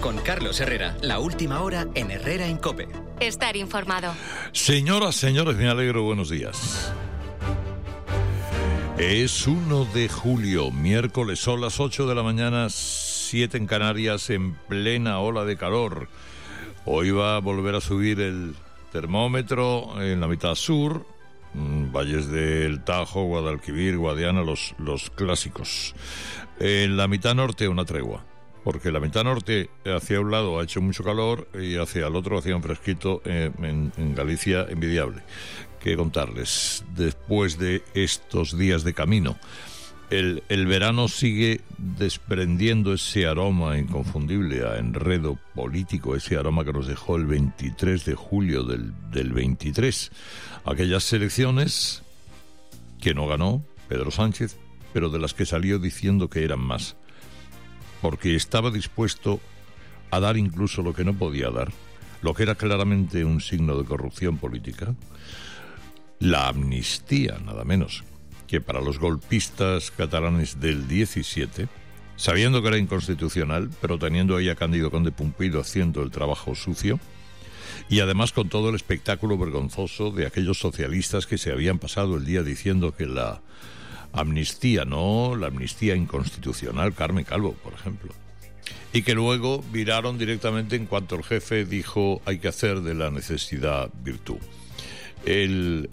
con Carlos Herrera. La última hora en Herrera en COPE. Estar informado. Señoras, señores, me alegro, buenos días. Es 1 de julio, miércoles, son las 8 de la mañana, 7 en Canarias, en plena ola de calor. Hoy va a volver a subir el termómetro en la mitad sur, valles del Tajo, Guadalquivir, Guadiana, los clásicos. En la mitad norte una tregua, porque la mitad norte hacia un lado ha hecho mucho calor y hacia el otro hacía un fresquito en Galicia envidiable. ¿Qué contarles? Después de estos días de camino, el verano sigue desprendiendo ese aroma inconfundible a enredo político, ese aroma que nos dejó el 23 de julio del 23. Aquellas elecciones que no ganó Pedro Sánchez, pero de las que salió diciendo que eran más, porque estaba dispuesto a dar incluso lo que no podía dar, lo que era claramente un signo de corrupción política, la amnistía, nada menos, que para los golpistas catalanes del 17, sabiendo que era inconstitucional, pero teniendo ahí a Cándido Conde Pumpido haciendo el trabajo sucio, y además con todo el espectáculo vergonzoso de aquellos socialistas que se habían pasado el día diciendo que la amnistía, no, la amnistía inconstitucional, Carmen Calvo, por ejemplo, y que luego viraron directamente en cuanto el jefe dijo hay que hacer de la necesidad virtud. En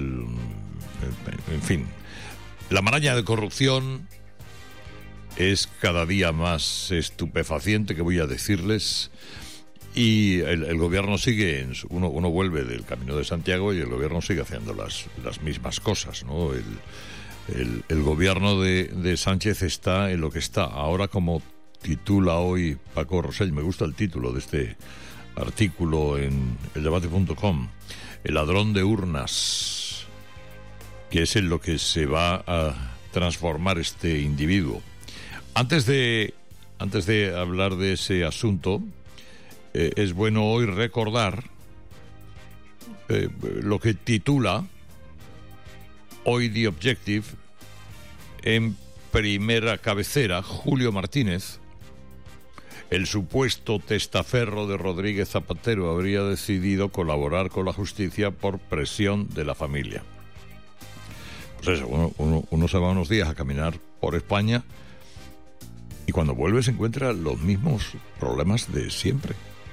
fin, la maraña de corrupción es cada día más estupefaciente, que voy a decirles, y el gobierno sigue, uno vuelve del Camino de Santiago y el gobierno sigue haciendo las mismas cosas, ¿no? El gobierno de Sánchez está en lo que está. Ahora, como titula hoy Paco Rosell, me gusta el título de este artículo en eldebate.com, el ladrón de urnas, que es en lo que se va a transformar este individuo. Antes de hablar de ese asunto, es bueno hoy recordar lo que titula hoy The Objective, en primera cabecera, Julio Martínez, el supuesto testaferro de Rodríguez Zapatero, habría decidido colaborar con la justicia por presión de la familia. Pues eso, uno se va unos días a caminar por España y cuando vuelve se encuentra los mismos problemas de siempre,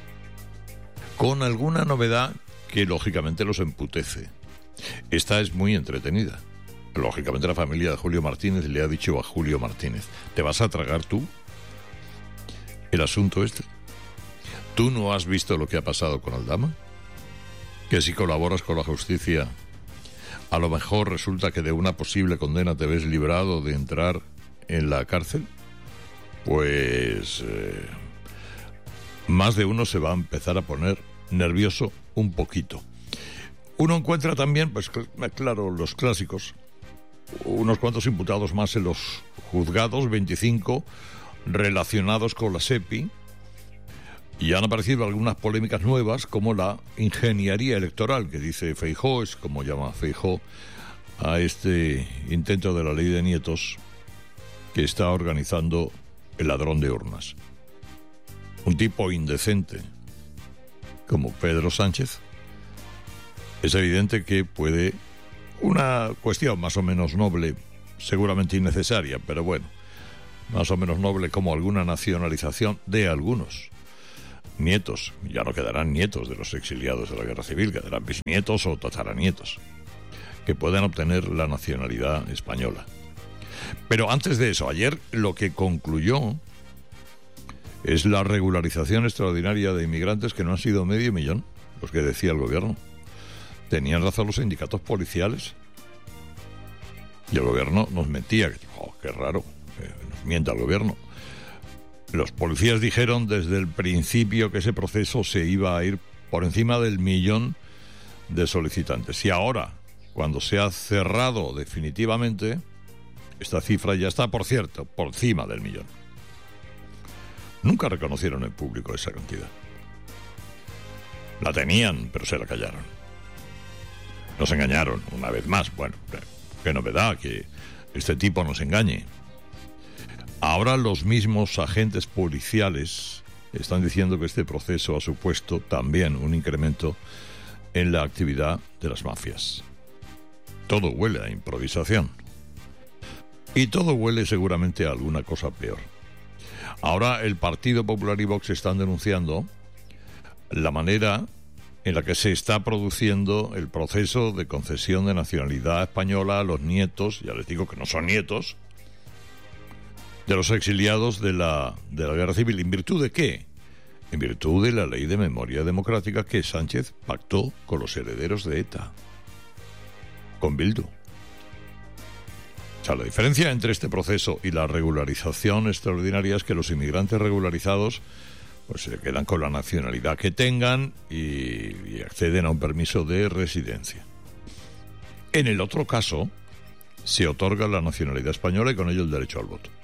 con alguna novedad que lógicamente los emputece. Esta es muy entretenida. Lógicamente la familia de Julio Martínez le ha dicho a Julio Martínez: ¿te vas a tragar tú el asunto este? ¿Tú no has visto lo que ha pasado con Aldama? Que si colaboras con la justicia, a lo mejor resulta que de una posible condena te ves librado de entrar en la cárcel. Pues más de uno se va a empezar a poner nervioso un poquito. Uno encuentra también, pues claro, los clásicos, unos cuantos imputados más en los juzgados, 25 relacionados con la SEPI, y han aparecido algunas polémicas nuevas, como la ingeniería electoral, que dice Feijóo, es como llama Feijóo a este intento de la ley de nietos que está organizando el ladrón de urnas. Un tipo indecente como Pedro Sánchez, es evidente que puede, una cuestión más o menos noble, seguramente innecesaria, pero bueno, más o menos noble, como alguna nacionalización de algunos nietos. Ya no quedarán nietos de los exiliados de la guerra civil, quedarán bisnietos o tataranietos que puedan obtener la nacionalidad española. Pero antes de eso, ayer lo que concluyó es la regularización extraordinaria de inmigrantes, que no han sido 500.000, los que decía el gobierno. Tenían razón los sindicatos policiales. Y el gobierno nos mentía. Qué raro, nos mienta el gobierno. Los policías dijeron desde el principio que ese proceso se iba a ir por encima del 1.000.000 de solicitantes. Y ahora, cuando se ha cerrado definitivamente, esta cifra ya está, por cierto, por encima del 1.000.000. Nunca reconocieron en público esa cantidad. La tenían, pero se la callaron. Nos engañaron una vez más. Bueno, qué novedad que este tipo nos engañe. Ahora los mismos agentes policiales están diciendo que este proceso ha supuesto también un incremento en la actividad de las mafias. Todo huele a improvisación. Y todo huele seguramente a alguna cosa peor. Ahora el Partido Popular y Vox están denunciando la manera en la que se está produciendo el proceso de concesión de nacionalidad española a los nietos, ya les digo que no son nietos, de los exiliados de la Guerra Civil. ¿En virtud de qué? En virtud de la Ley de Memoria Democrática que Sánchez pactó con los herederos de ETA, con Bildu. O sea, la diferencia entre este proceso y la regularización extraordinaria es que los inmigrantes regularizados pues se quedan con la nacionalidad que tengan y acceden a un permiso de residencia. En el otro caso, se otorga la nacionalidad española y con ello el derecho al voto.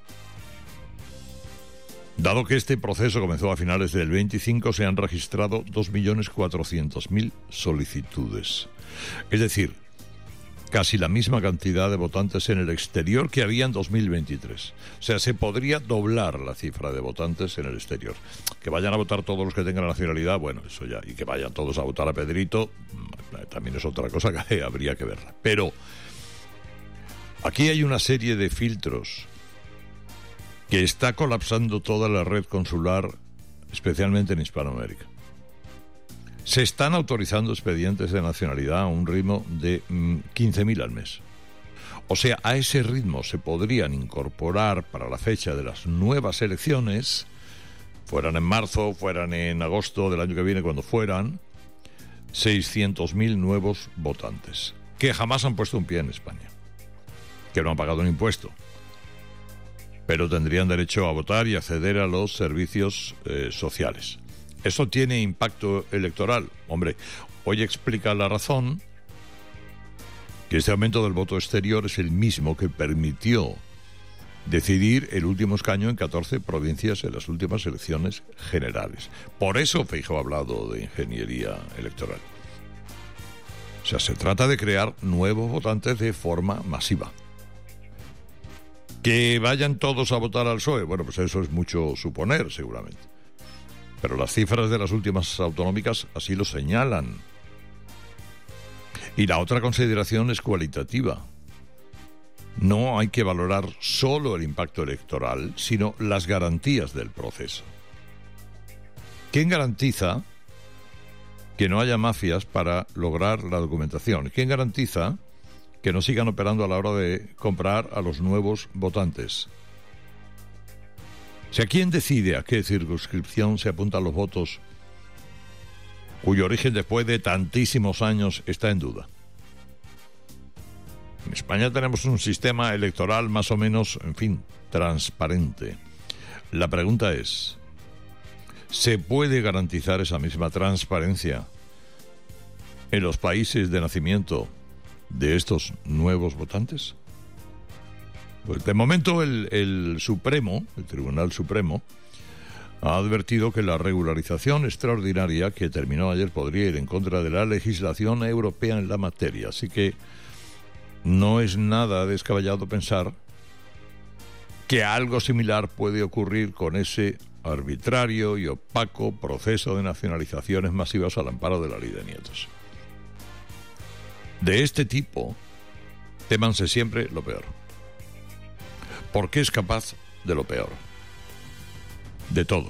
Dado que este proceso comenzó a finales del 25, se han registrado 2.400.000 solicitudes. Es decir, casi la misma cantidad de votantes en el exterior que había en 2023. O sea, se podría doblar la cifra de votantes en el exterior. Que vayan a votar todos los que tengan la nacionalidad, bueno, eso ya. Y que vayan todos a votar a Pedrito, también es otra cosa que habría que verla. Pero aquí hay una serie de filtros que está colapsando toda la red consular, especialmente en Hispanoamérica. Se están autorizando expedientes de nacionalidad a un ritmo de 15.000 al mes. O sea, a ese ritmo se podrían incorporar para la fecha de las nuevas elecciones, fueran en marzo, fueran en agosto del año que viene, cuando fueran, 600.000 nuevos votantes, que jamás han puesto un pie en España, que no han pagado un impuesto, pero tendrían derecho a votar y acceder a los servicios sociales. ¿Eso tiene impacto electoral? Hombre, hoy explica La Razón que este aumento del voto exterior es el mismo que permitió decidir el último escaño en 14 provincias en las últimas elecciones generales. Por eso Feijóo ha hablado de ingeniería electoral. O sea, se trata de crear nuevos votantes de forma masiva. ¿Que vayan todos a votar al PSOE? Bueno, pues eso es mucho suponer, seguramente. Pero las cifras de las últimas autonómicas así lo señalan. Y la otra consideración es cualitativa. No hay que valorar solo el impacto electoral, sino las garantías del proceso. ¿Quién garantiza que no haya mafias para lograr la documentación? ¿Quién garantiza que no sigan operando a la hora de comprar a los nuevos votantes? O sea, ¿quién decide a qué circunscripción se apuntan los votos cuyo origen después de tantísimos años está en duda? En España tenemos un sistema electoral más o menos, en fin, transparente. La pregunta es, ¿se puede garantizar esa misma transparencia en los países de nacimiento de estos nuevos votantes? Pues de momento el Tribunal Supremo, ha advertido que la regularización extraordinaria que terminó ayer podría ir en contra de la legislación europea en la materia. Así que no es nada descabellado pensar que algo similar puede ocurrir con ese arbitrario y opaco proceso de nacionalizaciones masivas al amparo de la ley de nietos. De este tipo, témanse siempre lo peor. Porque es capaz de lo peor. De todo.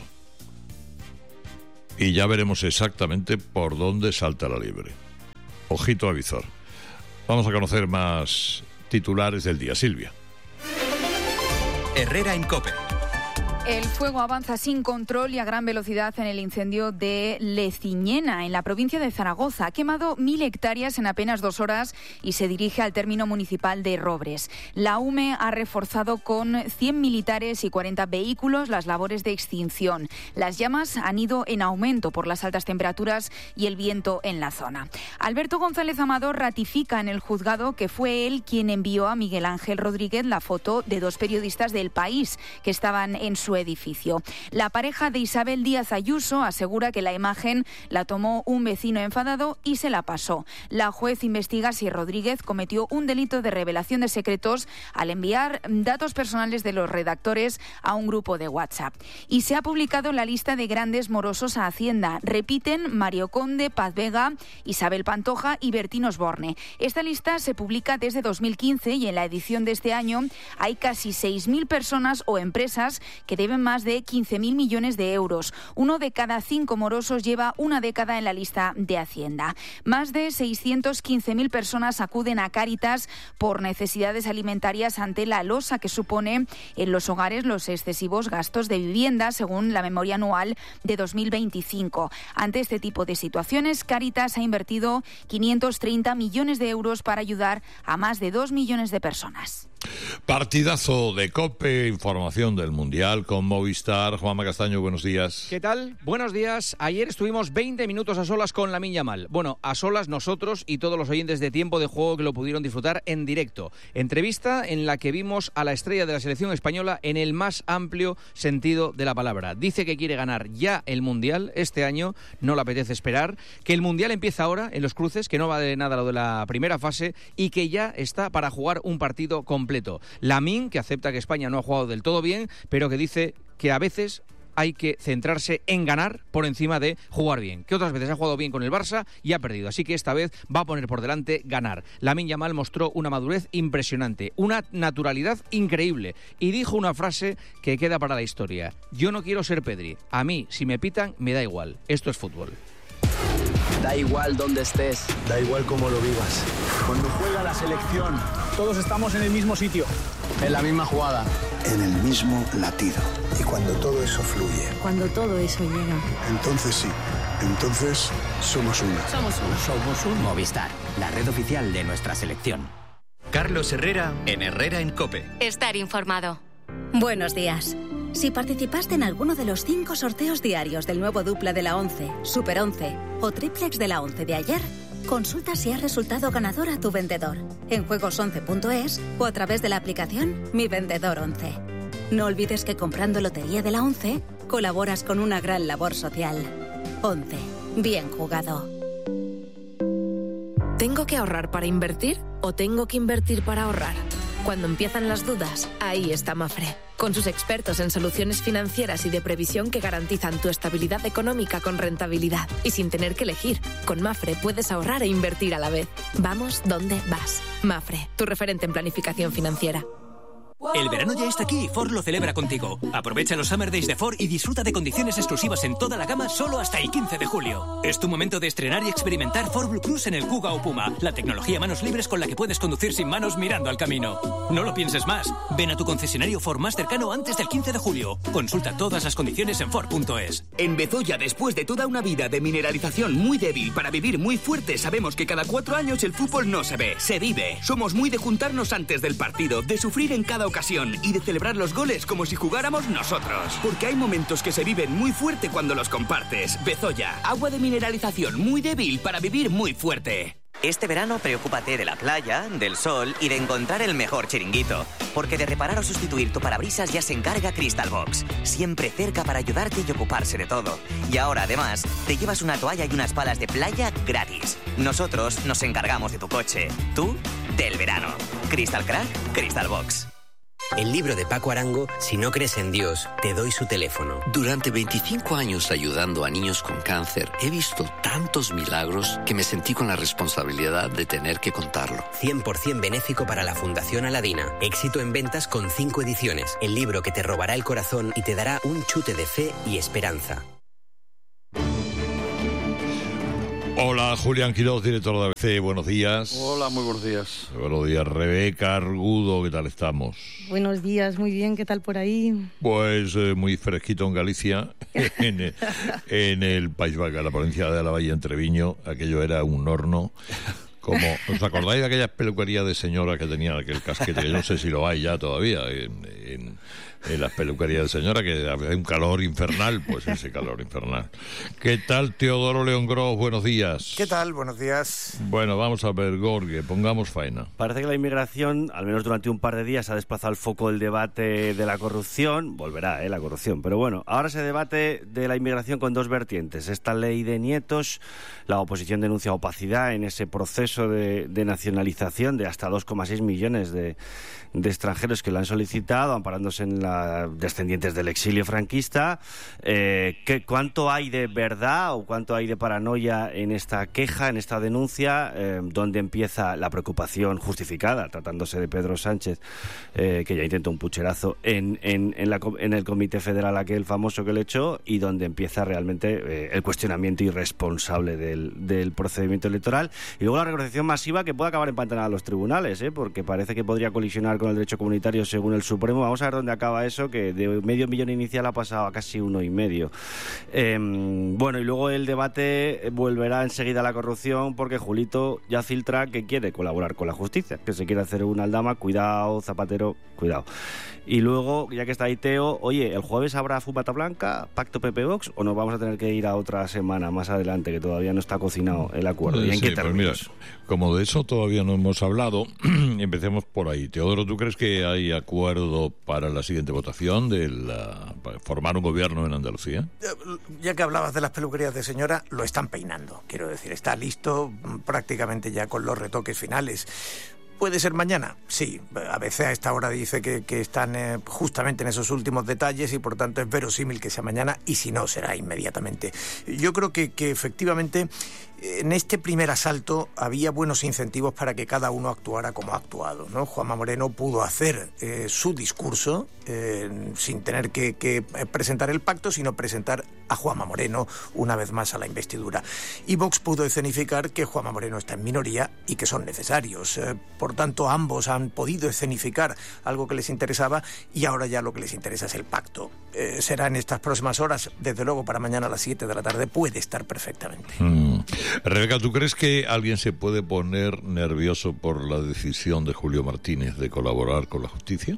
Y ya veremos exactamente por dónde salta la liebre. Ojito a visor. Vamos a conocer más titulares del día. Silvia. Herrera en COPE. El fuego avanza sin control y a gran velocidad en el incendio de Leciñena, en la provincia de Zaragoza. Ha quemado 1.000 hectáreas en apenas 2 horas y se dirige al término municipal de Robres. La UME ha reforzado con 100 militares y 40 vehículos las labores de extinción. Las llamas han ido en aumento por las altas temperaturas y el viento en la zona. Alberto González Amador ratifica en el juzgado que fue él quien envió a Miguel Ángel Rodríguez la foto de 2 periodistas del País que estaban en su su edificio. La pareja de Isabel Díaz Ayuso asegura que la imagen la tomó un vecino enfadado y se la pasó. La juez investiga si Rodríguez cometió un delito de revelación de secretos al enviar datos personales de los redactores a un grupo de WhatsApp. Y se ha publicado la lista de grandes morosos a Hacienda. Repiten Mario Conde, Paz Vega, Isabel Pantoja y Bertín Osborne. Esta lista se publica desde 2015 y en la edición de este año hay casi 6.000 personas o empresas que deben más de 15.000 millones de euros. 1 de cada 5 morosos lleva una década en la lista de Hacienda. Más de 615.000 personas acuden a Cáritas por necesidades alimentarias ante la losa que supone en los hogares los excesivos gastos de vivienda, según la memoria anual de 2025. Ante este tipo de situaciones, Cáritas ha invertido 530 millones de euros para ayudar a más de 2 millones de personas. Partidazo de COPE, información del Mundial con Movistar. Juanma Castaño, buenos días. ¿Qué tal? Buenos días. Ayer estuvimos 20 minutos a solas con Lamine Yamal. Bueno, a solas nosotros y todos los oyentes de Tiempo de Juego que lo pudieron disfrutar en directo. Entrevista en la que vimos a la estrella de la selección española en el más amplio sentido de la palabra. Dice que quiere ganar ya el Mundial este año, no le apetece esperar, que el Mundial empieza ahora en los cruces, que no va de nada lo de la primera fase y que ya está para jugar un partido completo. Lamine, que acepta que España no ha jugado del todo bien, pero que dice que a veces hay que centrarse en ganar por encima de jugar bien, que otras veces ha jugado bien con el Barça y ha perdido, así que esta vez va a poner por delante ganar. Lamine Yamal mostró una madurez impresionante, una naturalidad increíble y dijo una frase que queda para la historia: yo no quiero ser Pedri, a mí si me pitan me da igual, esto es fútbol. Da igual dónde estés, da igual cómo lo vivas. Cuando juega la selección, todos estamos en el mismo sitio, en la misma jugada, en el mismo latido. Y cuando todo eso fluye, cuando todo eso llega, entonces sí, entonces somos una. Somos uno. Movistar, la red oficial de nuestra selección. Carlos Herrera en Herrera en COPE. Estar informado. Buenos días. Si participaste en alguno de los 5 sorteos diarios del nuevo dupla de la 11, Super 11 o triplex de la 11 de ayer, consulta si has resultado ganador a tu vendedor en juegos11.es o a través de la aplicación Mi Vendedor 11. No olvides que comprando Lotería de la 11 colaboras con una gran labor social. 11. Bien jugado. ¿Tengo que ahorrar para invertir o tengo que invertir para ahorrar? Cuando empiezan las dudas, ahí está Mafre, con sus expertos en soluciones financieras y de previsión que garantizan tu estabilidad económica con rentabilidad y sin tener que elegir. Con Mafre puedes ahorrar e invertir a la vez. Vamos donde vas. Mafre, tu referente en planificación financiera. El verano ya está aquí y Ford lo celebra contigo. Aprovecha los Summer Days de Ford y disfruta de condiciones exclusivas en toda la gama solo hasta el 15 de julio. Es tu momento de estrenar y experimentar Ford Blue Cruise en el Kuga o Puma, la tecnología manos libres con la que puedes conducir sin manos mirando al camino. No lo pienses más. Ven a tu concesionario Ford más cercano antes del 15 de julio. Consulta todas las condiciones en Ford.es. En Bezoya, después de toda una vida de mineralización muy débil para vivir muy fuerte, sabemos que cada 4 años el fútbol no se ve, se vive. Somos muy de juntarnos antes del partido, de sufrir en cada ocasión y de celebrar los goles como si jugáramos nosotros. Porque hay momentos que se viven muy fuerte cuando los compartes. Bezoya, agua de mineralización muy débil para vivir muy fuerte. Este verano preocúpate de la playa, del sol y de encontrar el mejor chiringuito. Porque de reparar o sustituir tu parabrisas ya se encarga Crystal Box. Siempre cerca para ayudarte y ocuparse de todo. Y ahora, además, te llevas una toalla y unas palas de playa gratis. Nosotros nos encargamos de tu coche. Tú, del verano. Crystal Crack, Crystal Box. El libro de Paco Arango, Si no crees en Dios, te doy su teléfono. Durante 25 años ayudando a niños con cáncer, he visto tantos milagros que me sentí con la responsabilidad de tener que contarlo. 100% benéfico para la Fundación Aladina. Éxito en ventas con 5 ediciones. El libro que te robará el corazón y te dará un chute de fe y esperanza. Hola, Julián Quiroz, director de ABC, buenos días. Hola, muy buenos días. Buenos días, Rebeca Argudo, ¿qué tal estamos? Buenos días, muy bien, ¿qué tal por ahí? Pues muy fresquito en Galicia, en el País Vasco, la provincia de Álava y en Treviño, aquello era un horno. Como, ¿os acordáis de aquella peluquería de señora que tenía aquel casquete? Que yo no sé si lo hay ya todavía, en las peluquerías de señora, que hace un calor infernal, pues ese calor infernal. ¿Qué tal, Teodoro León Gros? Buenos días. ¿Qué tal? Buenos días. Bueno, vamos a ver, Gorge, pongamos faena. Parece que la inmigración, al menos durante un par de días, ha desplazado el foco del debate de la corrupción. Volverá, la corrupción. Pero bueno, ahora se debate de la inmigración con dos vertientes. Esta ley de nietos, la oposición denuncia opacidad en ese proceso de nacionalización de hasta 2,6 millones de extranjeros que lo han solicitado, amparándose en las descendientes del exilio franquista. ¿Cuánto hay de verdad o cuánto hay de paranoia en esta queja, en esta denuncia? ¿Dónde empieza la preocupación justificada, tratándose de Pedro Sánchez, que ya intentó un pucherazo en el Comité Federal aquel famoso que le echó, y dónde empieza realmente el cuestionamiento irresponsable del procedimiento electoral? Y luego la regularización masiva, que puede acabar empantanada a los tribunales, porque parece que podría colisionar con el derecho comunitario según el Supremo. Vamos a ver dónde acaba eso, que de medio millón inicial ha pasado a casi 1,5. Bueno, y luego el debate volverá enseguida a la corrupción, porque Julito ya filtra que quiere colaborar con la justicia, que se quiere hacer una aldama. Cuidado, Zapatero, cuidado. Y luego, ya que está ahí Teo, oye, ¿el jueves habrá fumata blanca, pacto PP-Vox, o nos vamos a tener que ir a otra semana más adelante, que todavía no está cocinado el acuerdo? ¿Y en qué términos? Pues mira, como de eso todavía no hemos hablado, empecemos por ahí. Teodoro, ¿tú crees que hay acuerdo para la siguiente votación para formar un gobierno en Andalucía? Ya que hablabas de las peluquerías de señora, lo están peinando. Quiero decir, está listo prácticamente ya con los retoques finales. ¿Puede ser mañana? Sí. A veces a esta hora dice que están justamente en esos últimos detalles y por tanto es verosímil que sea mañana, y si no, será inmediatamente. Yo creo que efectivamente en este primer asalto había buenos incentivos para que cada uno actuara como ha actuado, ¿no? Juanma Moreno pudo hacer su discurso sin tener que presentar el pacto, sino presentar a Juanma Moreno una vez más a la investidura. Y Vox pudo escenificar que Juanma Moreno está en minoría y que son necesarios. Por tanto, ambos han podido escenificar algo que les interesaba, y ahora ya lo que les interesa es el pacto. Será en estas próximas horas, desde luego para mañana a las 7 de la tarde puede estar perfectamente. Rebeca, ¿tú crees que alguien se puede poner nervioso por la decisión de Julio Martínez de colaborar con la justicia?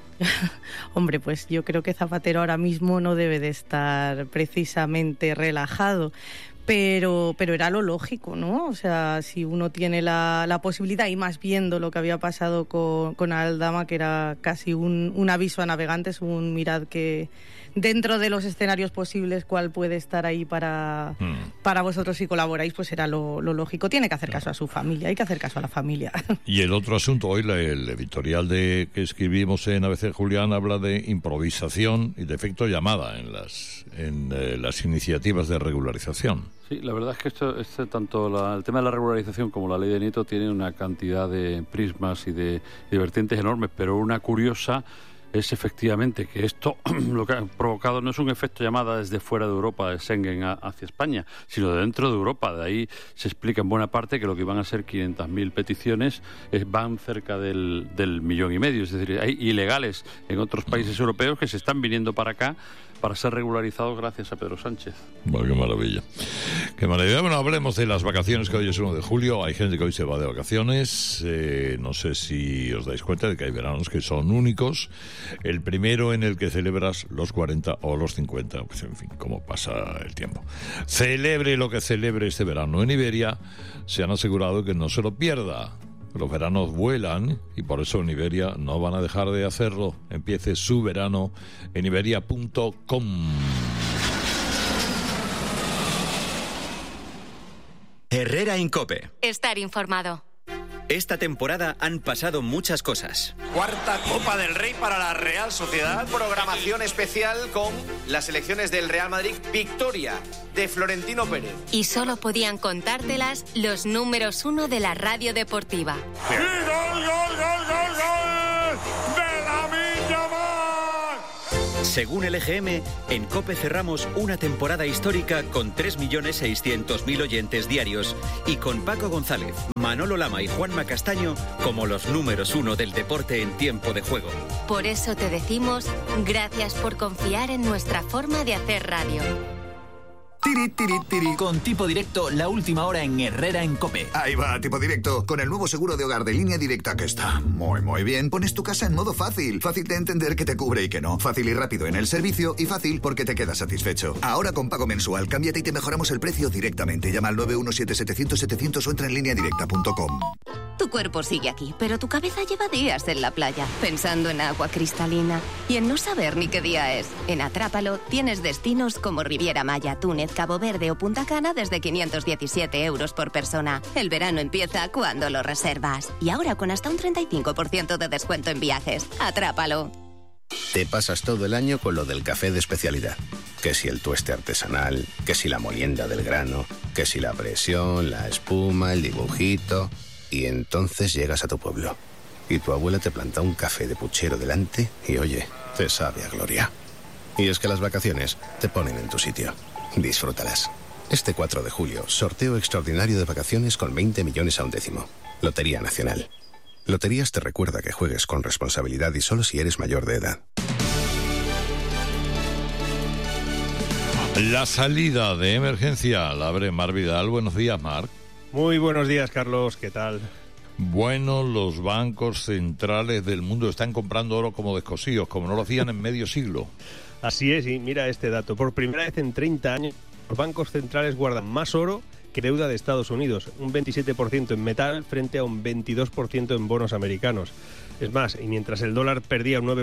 Hombre, pues yo creo que Zapatero ahora mismo no debe de estar precisamente relajado. Pero era lo lógico, ¿no? O sea, si uno tiene la posibilidad, y más viendo lo que había pasado con Aldama, que era casi un aviso a navegantes, un mirad que dentro de los escenarios posibles cuál puede estar ahí para vosotros si colaboráis, pues era lo lógico. Tiene que hacer caso a su familia, hay que hacer caso a la familia. Y el otro asunto, hoy el editorial que escribimos en ABC Julián habla de improvisación y de efecto llamada en las iniciativas de regularización. Sí, la verdad es que tanto el tema de la regularización como la ley de nieto tiene una cantidad de prismas y de vertientes enormes, pero una curiosa es efectivamente que esto lo que ha provocado no es un efecto llamada desde fuera de Europa, de Schengen hacia España, sino de dentro de Europa. De ahí se explica en buena parte que lo que iban a ser 500.000 peticiones van cerca del 1,5 millones. Es decir, hay ilegales en otros países europeos que se están viniendo para acá para ser regularizados gracias a Pedro Sánchez. Bueno, qué maravilla. Qué maravilla. Bueno, hablemos de las vacaciones, que hoy es 1 de julio. Hay gente que hoy se va de vacaciones. No sé si os dais cuenta de que hay veranos que son únicos. El primero en el que celebras los 40 o los 50. Pues en fin, cómo pasa el tiempo. Celebre lo que celebre este verano en Iberia. Se han asegurado que no se lo pierda. Los veranos vuelan y por eso en Iberia no van a dejar de hacerlo. Empiece su verano en iberia.com. Herrera en COPE. Estar informado. Esta temporada han pasado muchas cosas. Cuarta Copa del Rey para la Real Sociedad. Programación especial con las selecciones del Real Madrid. Victoria de Florentino Pérez. Y solo podían contártelas los números 1 de la radio deportiva. ¡Y gol, gol, gol, gol, gol! ¡De Lamine Yamal! Según el EGM, en COPE cerramos una temporada histórica con 3.600.000 oyentes diarios y con Paco González, Manolo Lama y Juanma Castaño como los números 1 del deporte en tiempo de juego. Por eso te decimos gracias por confiar en nuestra forma de hacer radio. Tiri, tiri, tiri. Con Tipo Directo, la última hora en Herrera en COPE. Ahí va, Tipo Directo. Con el nuevo seguro de hogar de Línea Directa, que está muy bien. Pones tu casa en modo fácil. Fácil de entender que te cubre y que no. Fácil y rápido en el servicio y fácil porque te quedas satisfecho. Ahora con pago mensual, cámbiate y te mejoramos el precio directamente. Llama al 917-700-700 o entra en lineadirecta.com. Tu cuerpo sigue aquí, pero tu cabeza lleva días en la playa, pensando en agua cristalina y en no saber ni qué día es. En Atrápalo tienes destinos como Riviera Maya, Túnez, Cabo Verde o Punta Cana desde 517 € por persona. El verano empieza cuando lo reservas. Y ahora con hasta un 35% de descuento en viajes. Atrápalo. Te pasas todo el año con lo del café de especialidad. Que si el tueste artesanal, que si la molienda del grano, que si la presión, la espuma, el dibujito... Y entonces llegas a tu pueblo y tu abuela te planta un café de puchero delante y, oye, te sabe a gloria. Y es que las vacaciones te ponen en tu sitio. Disfrútalas. Este 4 de julio, sorteo extraordinario de vacaciones con 20 millones a un décimo. Lotería Nacional. Loterías te recuerda que juegues con responsabilidad y solo si eres mayor de edad. La salida de emergencia la abre Mar Vidal. Buenos días, Mar. Muy buenos días, Carlos. ¿Qué tal? Bueno, los bancos centrales del mundo están comprando oro como descosidos, como no lo hacían en medio siglo. Así es, y mira este dato. Por primera vez en 30 años, los bancos centrales guardan más oro que deuda de Estados Unidos. Un 27% en metal frente a un 22% en bonos americanos. Es más, y mientras el dólar perdía un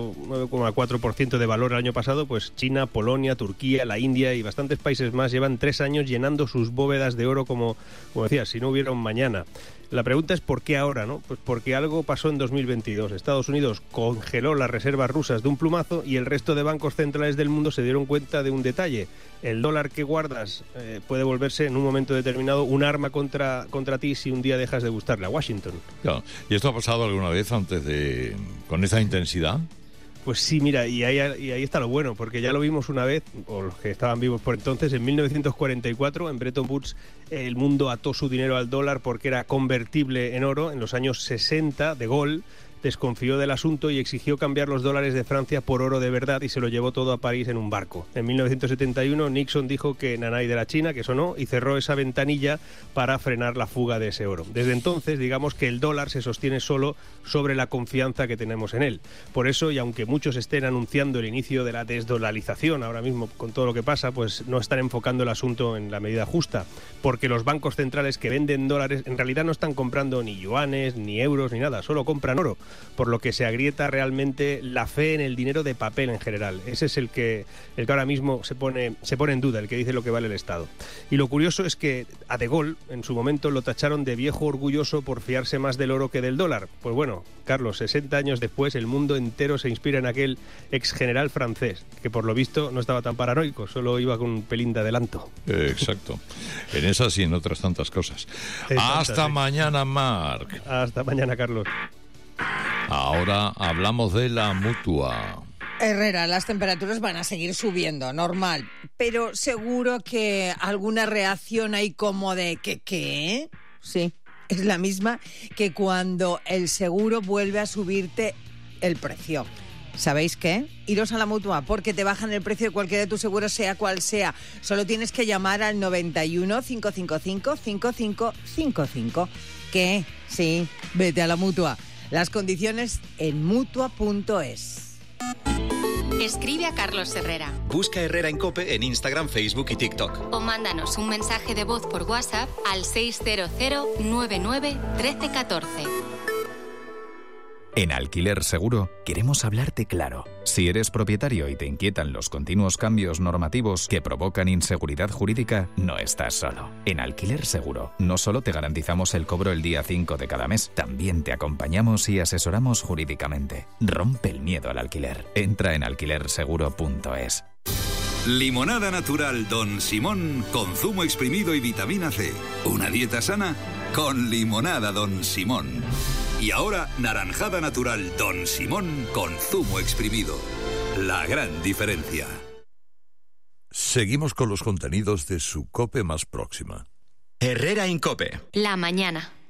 9,4% de valor el año pasado, pues China, Polonia, Turquía, la India y bastantes países más llevan 3 años llenando sus bóvedas de oro como decías, si no hubiera un mañana. La pregunta es ¿por qué ahora, no? Pues porque algo pasó en 2022. Estados Unidos congeló las reservas rusas de un plumazo y el resto de bancos centrales del mundo se dieron cuenta de un detalle. El dólar que guardas puede volverse en un momento determinado un arma contra ti si un día dejas de gustarle a Washington. Claro. ¿Y esto ha pasado alguna vez con esa intensidad? Pues sí, mira, y ahí está lo bueno, porque ya lo vimos una vez, o los que estaban vivos por entonces, en 1944, en Bretton Woods, el mundo ató su dinero al dólar porque era convertible en oro. En los años 60, De Gaulle desconfió del asunto y exigió cambiar los dólares de Francia por oro de verdad y se lo llevó todo a París en un barco. En 1971 Nixon dijo que nanay de la China, que eso no, y cerró esa ventanilla para frenar la fuga de ese oro. Desde entonces, digamos que el dólar se sostiene solo sobre la confianza que tenemos en él. Por eso, y aunque muchos estén anunciando el inicio de la desdolarización ahora mismo con todo lo que pasa, pues no están enfocando el asunto en la medida justa, porque los bancos centrales que venden dólares en realidad no están comprando ni yuanes, ni euros, ni nada, solo compran oro, por lo que se agrieta realmente la fe en el dinero de papel en general. Ese es el que ahora mismo se pone en duda, el que dice lo que vale el Estado. Y lo curioso es que a De Gaulle en su momento lo tacharon de viejo orgulloso por fiarse más del oro que del dólar. Pues bueno, Carlos, 60 años después el mundo entero se inspira en aquel ex general francés, que por lo visto no estaba tan paranoico, solo iba con un pelín de adelanto. Exacto. En esas y en otras tantas cosas. Hasta mañana, Marc. Hasta mañana, Carlos. Ahora hablamos de la Mutua. Herrera, las temperaturas van a seguir subiendo, normal, pero seguro que alguna reacción hay como de ¿qué? Sí, es la misma que cuando el seguro vuelve a subirte el precio. ¿Sabéis qué? Iros a la Mutua, porque te bajan el precio de cualquiera de tus seguros, sea cual sea. Solo tienes que llamar al 91 555 5555. ¿Qué? Sí, vete a la Mutua. Las condiciones en Mutua.es. Escribe a Carlos Herrera. Busca Herrera en COPE en Instagram, Facebook y TikTok. O mándanos un mensaje de voz por WhatsApp al 600 99 1314. En Alquiler Seguro queremos hablarte claro. Si eres propietario y te inquietan los continuos cambios normativos que provocan inseguridad jurídica, no estás solo. En Alquiler Seguro no solo te garantizamos el cobro el día 5 de cada mes, también te acompañamos y asesoramos jurídicamente. Rompe el miedo al alquiler. Entra en alquilerseguro.es. Limonada natural Don Simón con zumo exprimido y vitamina C. Una dieta sana con limonada Don Simón. Y ahora, naranjada natural Don Simón con zumo exprimido. La gran diferencia. Seguimos con los contenidos de su COPE más próxima. Herrera en COPE. La mañana.